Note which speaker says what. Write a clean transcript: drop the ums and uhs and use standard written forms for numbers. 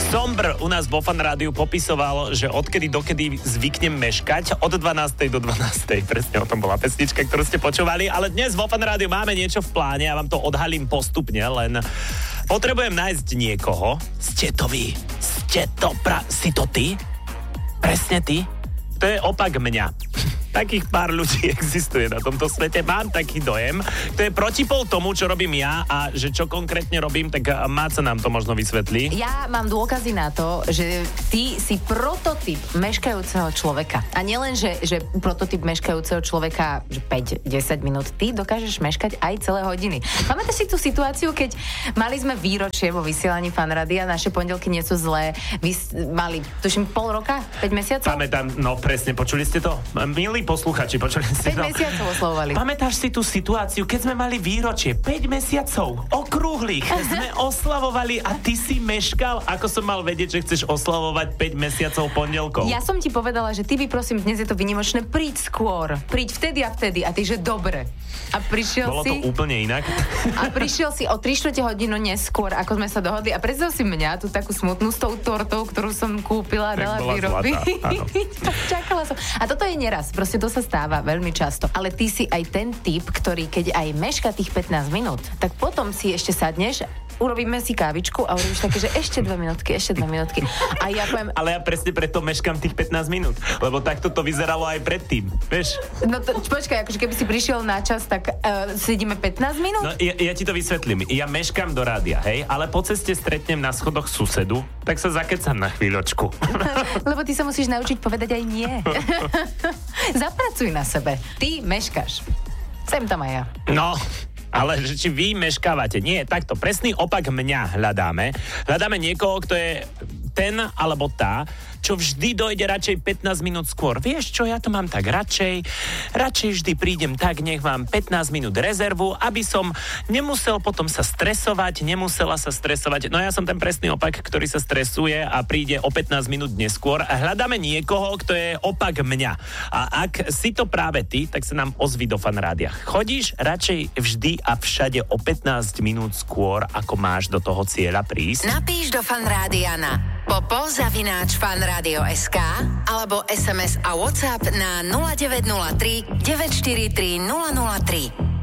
Speaker 1: Sombr u nás vo Fan Rádiu popisoval, že odkedy dokedy zvyknem meškať, od 12. do 12. Presne o tom bola pesnička, ktorú ste počúvali, ale dnes vo Fan Rádiu máme niečo v pláne, ja vám to odhalím postupne, len potrebujem nájsť niekoho. Ste to vy? Si to ty? Presne ty? To je opak mňa. Takých pár ľudí existuje na tomto svete. Mám taký dojem. To je protipol tomu, čo robím ja a že čo konkrétne robím, tak Máca nám to možno vysvetlí.
Speaker 2: Ja mám dôkazy na to, že ty si prototyp meškajúceho človeka. A nielen, že prototyp meškajúceho človeka 5-10 minút, ty dokážeš meškať aj celé hodiny. Pamätáš si tú situáciu, keď mali sme výročie vo vysielaní Fan Rádia, naše pondelky nie sú zlé, vy mali, tuším, pol roka, 5 mesiacov?
Speaker 1: Pamätám, no presne, počuli ste to? Milí posluchači, počuli ste
Speaker 2: 5 mesiacov oslovovali.
Speaker 1: Pamätáš si tú situáciu, keď sme mali výročie 5 mesiacov okrúhlych, sme oslavovali a ty si meškal? Ako som mal vedieť, že chceš oslavovať 5 mesiacov pondelkov?
Speaker 2: Ja som ti povedala, že ty by prosím, dnes je to výnimočné, príď skôr. Príď vtedy a ty, že dobre. A prišiel
Speaker 1: Bolo
Speaker 2: si...
Speaker 1: to úplne inak.
Speaker 2: A prišiel si o 3/4 hodinu neskôr, ako sme sa dohodli. A predstav si mňa, tú takú smutnú s tou tortou, ktorú som kúpila a dala vyrobiť. Čakala som. A toto je neraz. Proste to sa stáva veľmi často. Ale ty si aj ten typ, ktorý keď aj meška tých 15 minút, tak potom si ešte sadneš, urobíme si kávičku a urobíš také, že ešte 2 minútky. A ja poviem...
Speaker 1: Ale ja presne preto meškam tých 15 minút, lebo takto to vyzeralo aj predtým, vieš?
Speaker 2: No to, počkaj, akože keby si prišiel na čas, tak sedíme 15 minút?
Speaker 1: No ja ti to vysvetlím. Ja meškam do rádia, hej, ale po ceste stretnem na schodoch susedu, tak sa zakecam na chvíľočku.
Speaker 2: Lebo ty sa musíš naučiť povedať aj nie. Zapracuj na sebe. Ty meškaš. Sem tam aj ja.
Speaker 1: No, ale že či vy meškávate. Nie, takto. Presný opak mňa hľadáme. Hľadáme niekoho, kto je ten alebo tá, čo vždy dojde radšej 15 minút skôr. Vieš čo, ja to mám tak radšej vždy prídem tak, nech mám 15 minút rezervu, aby som nemusela sa stresovať. No ja som ten presný opak, ktorý sa stresuje a príde o 15 minút neskôr. A hľadáme niekoho, kto je opak mňa. A ak si to práve ty, tak sa nám ozvi do Fan Rádia. Chodíš radšej vždy a všade o 15 minút skôr, ako máš do toho cieľa prísť?
Speaker 3: Napíš do Fan Rádia na popo@fanradio.sk alebo SMS a WhatsApp na 0903 943 003.